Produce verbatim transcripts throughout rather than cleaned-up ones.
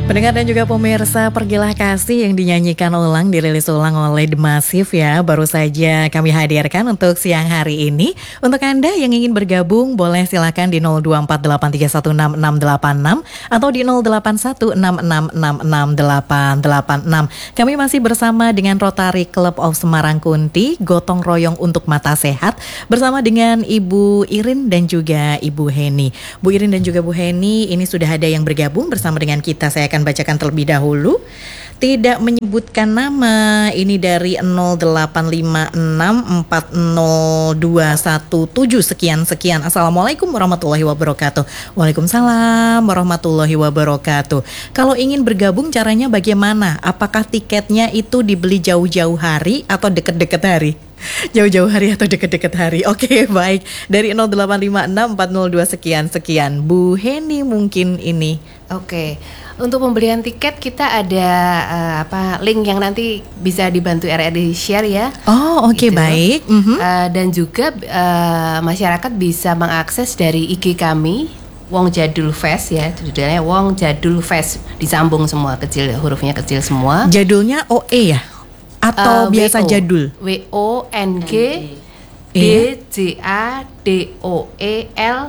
Pendengar dan juga pemirsa, Pergilah Kasih yang dinyanyikan ulang, dirilis ulang oleh The Massive ya, baru saja kami hadirkan untuk siang hari ini. Untuk Anda yang ingin bergabung, boleh silakan di nol dua empat delapan tiga satu enam enam delapan enam atau di nol delapan satu enam enam enam enam delapan delapan enam. Kami masih bersama dengan Rotary Club of Semarang Kunti, gotong royong untuk mata sehat, bersama dengan Ibu Irin dan juga Ibu Heni. Bu Irin dan juga Bu Heni, ini sudah ada yang bergabung bersama dengan kita. Saya akan bacakan terlebih dahulu. Tidak menyebutkan nama, ini dari nol delapan lima enam empat nol dua satu tujuh sekian sekian. Assalamualaikum warahmatullahi wabarakatuh. Waalaikumsalam warahmatullahi wabarakatuh. Kalau ingin bergabung caranya bagaimana? Apakah tiketnya itu dibeli jauh-jauh hari atau deket-deket hari? Jauh-jauh hari atau deket-deket hari. Oke, baik. Dari nol delapan lima enam empat nol dua sekian sekian. Bu Heni mungkin ini. Oke. Untuk pembelian tiket kita ada uh, apa link yang nanti bisa dibantu R R D share ya. Oh, oke, okay, gitu. Baik. Mm-hmm. Uh, dan juga uh, masyarakat bisa mengakses dari I G kami Wong Jadul Fest ya, judulnya Wong Jadul Fest, disambung semua, kecil, hurufnya kecil semua. Jadulnya O E ya? Atau uh, biasa W O, jadul? W O N G D J A D O E L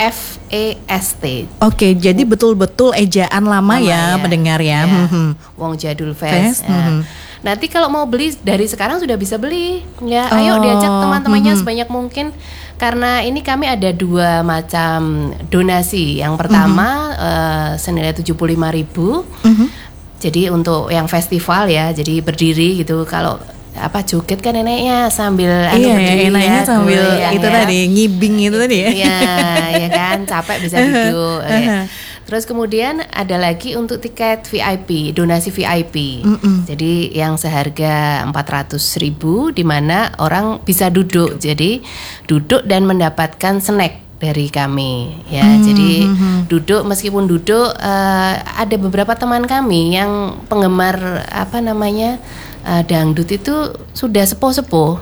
F E S T. Oke, jadi betul-betul ejaan lama, lama ya, ya pendengar ya. ya. Wong Jadul Fest. Fest. Ya. Mm-hmm. Nanti kalau mau beli dari sekarang sudah bisa beli. Ya, oh, ayo diajak teman-temannya mm-hmm. sebanyak mungkin. Karena ini kami ada dua macam donasi. Yang pertama mm-hmm. uh, senilai tujuh puluh lima ribu. Mm-hmm. Jadi untuk yang festival ya, jadi berdiri gitu. Kalau apa joget kan enaknya sambil iya, anu berdiri enaknya ya, sambil ya, itu ya. Tadi ngibing itu tadi ya. Iya, ya kan capek bisa duduk. Ya. Terus kemudian ada lagi untuk tiket V I P, donasi V I P. Mm-mm. Jadi yang seharga empat ratus ribu di mana orang bisa duduk. Jadi duduk dan mendapatkan snack dari kami ya. Mm-hmm. Jadi duduk, meskipun duduk uh, ada beberapa teman kami yang penggemar apa namanya Uh, dangdut itu sudah sepuh-sepuh.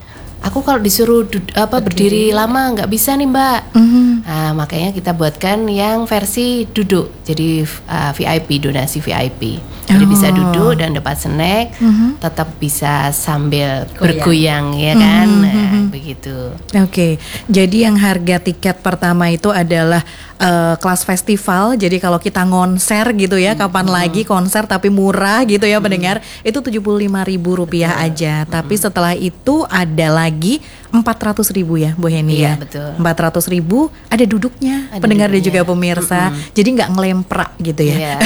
Aku kalau disuruh dud- apa berdiri, berdiri lama nggak bisa nih mbak. Mm-hmm. Nah, makanya kita buatkan yang versi duduk. Jadi uh, V I P, donasi V I P. Jadi oh. bisa duduk dan dapat snack, mm-hmm. tetap bisa sambil Goyang. bergoyang ya kan. Mm-hmm. Nah, begitu. Oke. Okay. Jadi yang harga tiket pertama itu adalah uh, kelas festival. Jadi kalau kita ngonser gitu ya, mm-hmm. kapan lagi konser tapi murah gitu ya, mm-hmm. pendengar, itu tujuh puluh lima ribu rupiah betul. aja. Mm-hmm. Tapi setelah itu ada lagi empat ratus ribu ya Bu Heni iya, ya. Betul. empat ratus ribu ada duduknya, ada pendengar duduknya. Dan juga pemirsa. Mm-hmm. Jadi nggak ngelemprak gitu ya. Iya.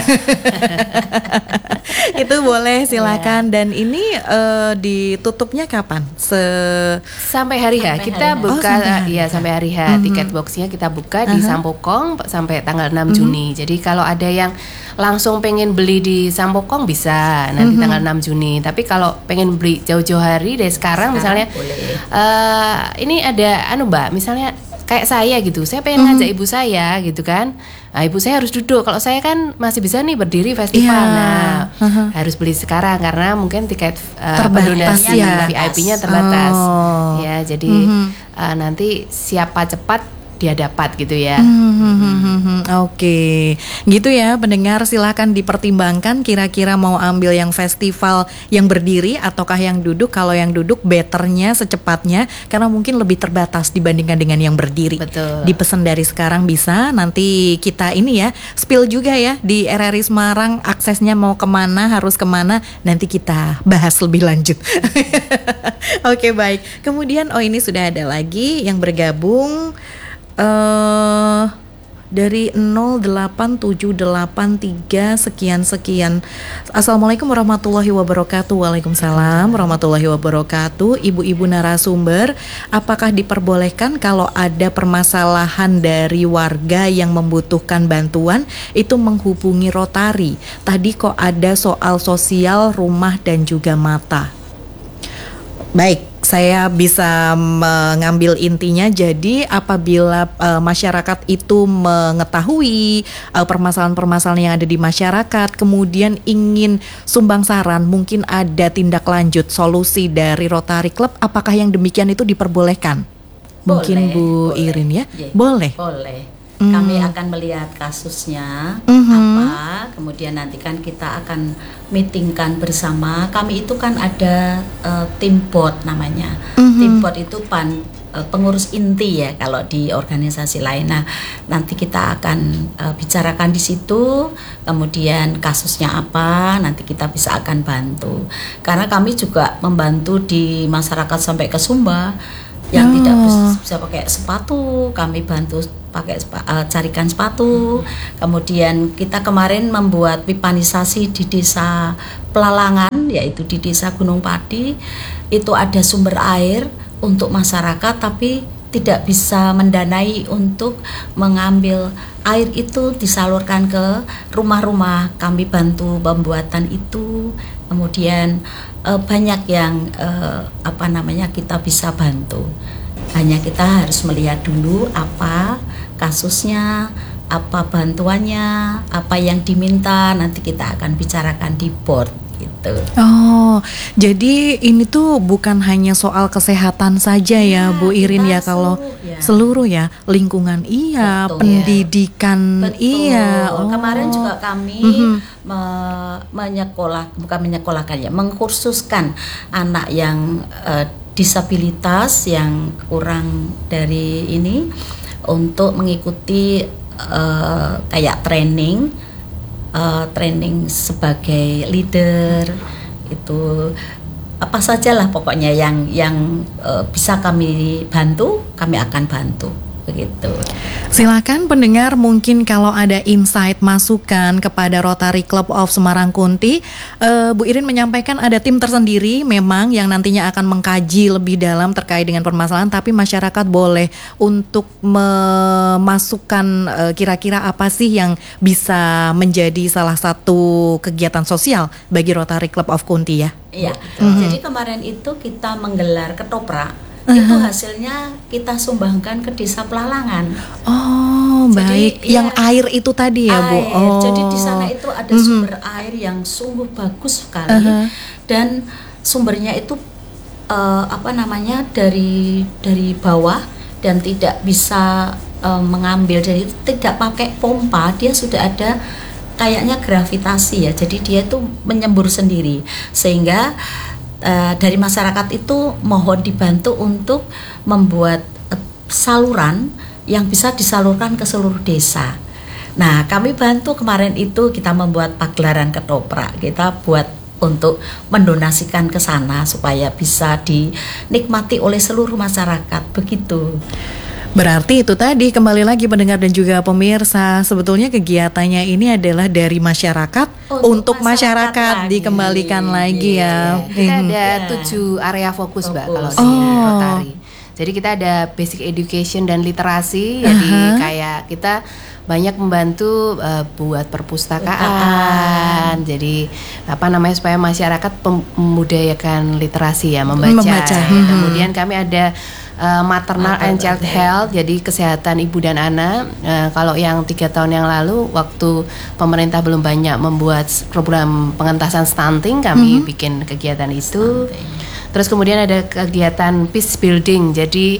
Itu boleh silakan. Yeah. Dan ini uh, ditutupnya kapan? Se- sampai hari H. Kita hari buka oh, ya sampai hari H. Mm-hmm. Tiket boxnya kita buka uh-huh. di Sampokong sampai tanggal enam mm-hmm. Juni. Jadi kalau ada yang langsung pengen beli di Sampokong bisa nanti mm-hmm. tanggal enam Juni. Tapi kalau pengen beli jauh-jauh hari dari sekarang, sekarang misalnya uh, ini ada anu Mbak, misalnya kayak saya gitu, saya pengen mm-hmm. ngajak ibu saya gitu kan. Nah, ibu saya harus duduk. Kalau saya kan masih bisa nih berdiri festival. Yeah. Nah, uh-huh. harus beli sekarang karena mungkin tiket uh, donasi ya. V I P-nya terbatas. Oh. Ya, jadi mm-hmm. uh, nanti siapa cepat dia dapat gitu ya. Hmm, Oke, okay. gitu ya pendengar, silahkan dipertimbangkan kira-kira mau ambil yang festival yang berdiri ataukah yang duduk. Kalau yang duduk betternya secepatnya karena mungkin lebih terbatas dibandingkan dengan yang berdiri. Betul. Dipesan dari sekarang bisa, nanti kita ini ya spill juga ya di R R I Semarang, aksesnya mau kemana, harus kemana, nanti kita bahas lebih lanjut. Oke, okay, baik. Kemudian oh ini sudah ada lagi yang bergabung. Uh, dari nol delapan tujuh delapan tiga sekian sekian. Assalamualaikum warahmatullahi wabarakatuh. Waalaikumsalam warahmatullahi wabarakatuh. Ibu-ibu narasumber, apakah diperbolehkan kalau ada permasalahan dari warga yang membutuhkan bantuan itu menghubungi Rotary? Tadi kok ada soal sosial, rumah dan juga mata. Baik, saya bisa mengambil intinya. Jadi apabila uh, masyarakat itu mengetahui uh, permasalahan-permasalahan yang ada di masyarakat, kemudian ingin sumbang saran, mungkin ada tindak lanjut solusi dari Rotary Club, apakah yang demikian itu diperbolehkan? Boleh, mungkin Bu boleh. Irin ya? Yeah. Boleh. Boleh. Mm-mm. Kami akan melihat kasusnya Mm-hmm. apa, kemudian nanti kan kita akan meetingkan bersama. Kami itu kan ada uh, tim board namanya. Mm-hmm. Tim board itu pan uh, pengurus inti ya kalau di organisasi lain. Nah, nanti kita akan uh, bicarakan di situ. Kemudian kasusnya apa, nanti kita bisa akan bantu. Karena kami juga membantu di masyarakat sampai ke Sumba yang Oh. tidak bisa, bisa pakai sepatu, kami bantu pakai uh, carikan sepatu. Kemudian kita kemarin membuat pipanisasi di desa Pelalangan, yaitu di desa Gunung Padi. Itu ada sumber air untuk masyarakat, tapi tidak bisa mendanai untuk mengambil air itu disalurkan ke rumah-rumah. Kami bantu pembuatan itu. Kemudian eh, banyak yang eh, apa namanya kita bisa bantu. Hanya kita harus melihat dulu apa kasusnya, apa bantuannya, apa yang diminta, nanti kita akan bicarakan di board gitu. Oh, jadi ini tuh bukan hanya soal kesehatan saja ya, Ya, Bu Irin ya, kita kalau seluruh ya. seluruh ya, lingkungan iya, Betul, pendidikan Betul. iya. Oh. Kemarin juga kami Mhm. me- menyekolah, bukan menyekolahkan ya, mengkursuskan anak yang eh, disabilitas yang kurang dari ini untuk mengikuti eh, kayak training, eh, training sebagai leader itu. Apa sajalah pokoknya yang yang eh, bisa kami bantu, kami akan bantu begitu. Silakan pendengar, mungkin kalau ada insight masukan kepada Rotary Club of Semarang Kunti, eh, Bu Irin menyampaikan ada tim tersendiri memang yang nantinya akan mengkaji lebih dalam terkait dengan permasalahan, tapi masyarakat boleh untuk memasukkan eh, kira-kira apa sih yang bisa menjadi salah satu kegiatan sosial bagi Rotary Club of Kunti ya. Iya, Mhm. jadi kemarin itu kita menggelar ketoprak, itu hasilnya kita sumbangkan ke desa Pelalangan. Oh, Jadi, baik. ya, Yang air itu tadi ya, Bu. Air. Oh. Jadi di sana itu ada Mhm. sumber air yang sungguh bagus sekali, Uh-huh. dan sumbernya itu eh, apa namanya dari dari bawah dan tidak bisa eh, mengambil, jadi tidak pakai pompa, dia sudah ada kayaknya gravitasi ya, jadi dia itu menyembur sendiri, sehingga Uh, dari masyarakat itu mohon dibantu untuk membuat uh, saluran yang bisa disalurkan ke seluruh desa. Nah, kami bantu kemarin itu kita membuat pagelaran ketoprak, kita buat untuk mendonasikan ke sana supaya bisa dinikmati oleh seluruh masyarakat begitu. Berarti itu tadi, kembali lagi pendengar dan juga pemirsa, sebetulnya kegiatannya ini adalah dari masyarakat untuk, Untuk masyarakat, masyarakat lagi. dikembalikan lagi ya. Kita Mhm. ada Ya. tujuh area fokus, Mbak, Fokus. kalau di Oh. Rotary. Jadi kita ada basic education dan literasi. Jadi Aha. kayak kita banyak membantu uh, buat perpustakaan. Jadi apa namanya supaya masyarakat pem- membudayakan literasi ya, membaca. Membaca. Ya. Mhm. Kemudian kami ada uh, maternal and child Maternal. health, jadi kesehatan ibu dan anak. Uh, kalau yang tiga tahun yang lalu, waktu pemerintah belum banyak membuat program pengentasan stunting, kami Mhm. bikin kegiatan itu. Terus kemudian ada kegiatan peace building, jadi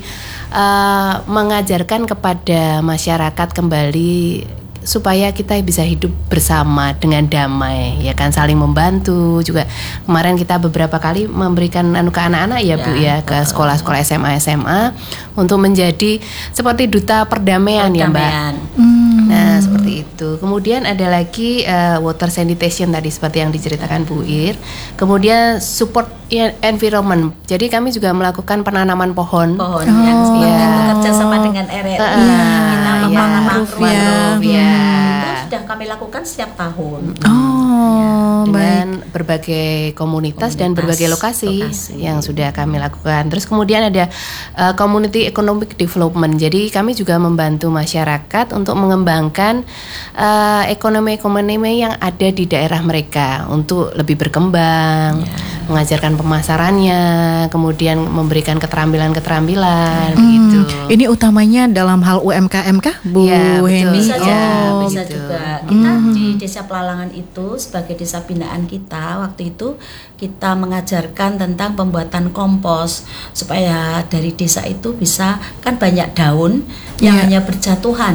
uh, mengajarkan kepada masyarakat kembali supaya kita bisa hidup bersama dengan damai, ya kan, saling membantu juga. Kemarin kita beberapa kali memberikan anu ke anak-anak ya, Bu ya, Ya, ke sekolah-sekolah S M A S M A untuk menjadi seperti duta perdamaian, ya, Mbak. Perdamaian. Hmm. Nah, seperti itu. Kemudian ada lagi uh, water sanitation tadi seperti yang diceritakan Bu Ir. Kemudian support e- environment. Jadi kami juga melakukan penanaman pohon. Pohon Oh. yang seperti Ya. bekerja sama dengan R R I, Uh, kita ya, membangun mangrove mangrove. ya. mangrove, ya. Itu sudah kami lakukan setiap tahun. Oh, baik. Dengan berbagai komunitas, dan Komunitas, berbagai lokasi, lokasi. yang sudah kami lakukan. Terus kemudian ada uh, community economic development. Jadi kami juga membantu masyarakat untuk mengembangkan uh, ekonomi-ekonomi yang ada di daerah mereka untuk lebih berkembang, mengajarkan pemasarannya, kemudian memberikan keterampilan-keterampilan gitu. Hmm, ini utamanya dalam hal U M K M kah, Bu Ya, betul. Heni? Bisa juga, Oh, bisa gitu. juga. Kita di Desa Pelalangan itu sebagai desa binaan kita, waktu itu kita mengajarkan tentang pembuatan kompos supaya dari desa itu bisa, kan banyak daun yang Iya. hanya berjatuhan.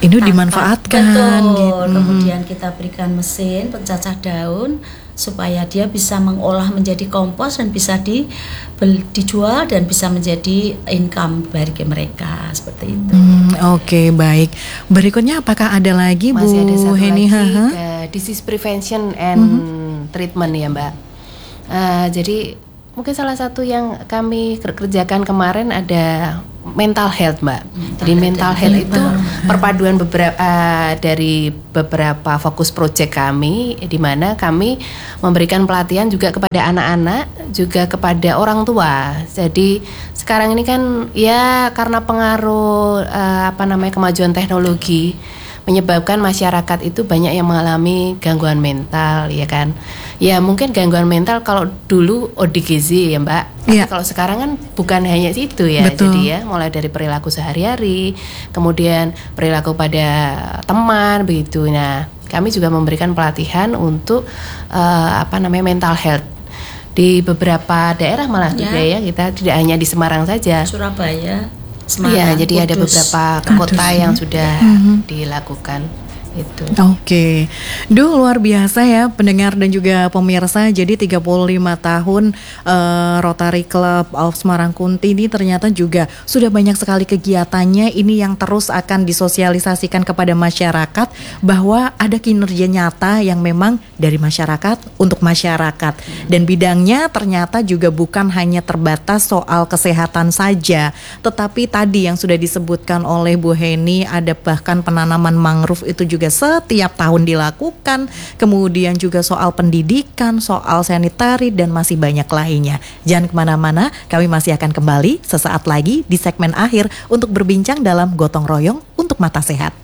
ini tanpa- dimanfaatkan. Betul. Gitu. Kemudian kita berikan mesin pencacah daun supaya dia bisa mengolah menjadi kompos dan bisa di, bel- dijual dan bisa menjadi income bagi mereka seperti itu. Hmm, Oke, baik. Berikutnya apakah ada lagi Masih ada Bu satu Heni? lagi Haha. uh, disease prevention and treatment ya Mbak. Uh, jadi mungkin salah satu yang kami ker- kerjakan kemarin ada mental health Mbak. Jadi mental health itu perpaduan beberapa uh, dari beberapa fokus project kami, di mana kami memberikan pelatihan juga kepada anak-anak, juga kepada orang tua. Jadi sekarang ini kan ya karena pengaruh uh, apa namanya kemajuan teknologi menyebabkan masyarakat itu banyak yang mengalami gangguan mental, ya kan? Ya mungkin gangguan mental kalau dulu O D G Z ya Mbak. Iya. Tapi kalau sekarang kan bukan hanya itu ya. Betul. Jadi ya mulai dari perilaku sehari-hari, kemudian perilaku pada teman begitu. Nah, kami juga memberikan pelatihan untuk uh, apa namanya mental health di beberapa daerah malah Ya. juga ya. Kita tidak hanya di Semarang saja. Surabaya, Iya, Semarang, jadi ada Kudus. beberapa Kudus, kota ya. yang sudah dilakukan itu. Oke, duh luar biasa ya pendengar dan juga pemirsa. Jadi tiga puluh lima tahun eh, Rotary Club of Semarang Kunti ini ternyata juga sudah banyak sekali kegiatannya. Ini yang terus akan disosialisasikan kepada masyarakat bahwa ada kinerja nyata yang memang dari masyarakat untuk masyarakat. Dan bidangnya ternyata juga bukan hanya terbatas soal kesehatan saja, tetapi tadi yang sudah disebutkan oleh Bu Heni ada bahkan penanaman mangrove itu juga setiap tahun dilakukan, kemudian juga soal pendidikan, soal sanitary dan masih banyak lainnya. Jangan kemana-mana, kami masih akan kembali sesaat lagi di segmen akhir untuk berbincang dalam Gotong Royong untuk Mata Sehat.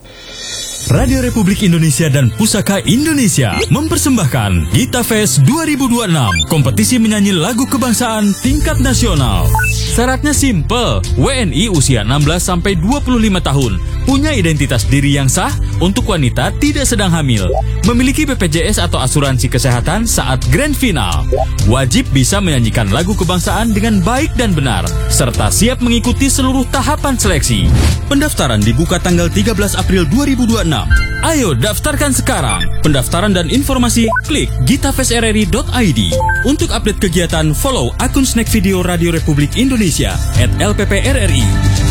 Radio Republik Indonesia dan Pusaka Indonesia mempersembahkan Gita Fest dua ribu dua puluh enam, kompetisi menyanyi lagu kebangsaan tingkat nasional. Syaratnya simple, W N I usia enam belas sampai dua puluh lima tahun, punya identitas diri yang sah, untuk wanita tidak sedang hamil, memiliki B P J S atau asuransi kesehatan saat grand final, wajib bisa menyanyikan lagu kebangsaan dengan baik dan benar, serta siap mengikuti seluruh tahapan seleksi. Pendaftaran dibuka tanggal tiga belas April dua ribu dua puluh enam. Ayo daftarkan sekarang. Pendaftaran dan informasi klik gitafestrri dot i d. Untuk update kegiatan follow akun Snack Video Radio Republik Indonesia at L P P R R I.